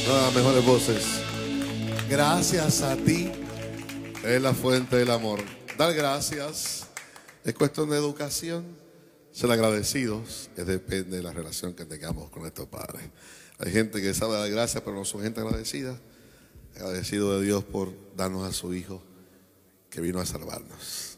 las mejores voces. Gracias a ti. Es la fuente del amor. Dar gracias es cuestión de educación. Ser agradecidos depende de la relación que tengamos con nuestros padres. Hay gente que sabe dar gracias, pero no son gente agradecida. Agradecido de Dios por darnos a su Hijo que vino a salvarnos.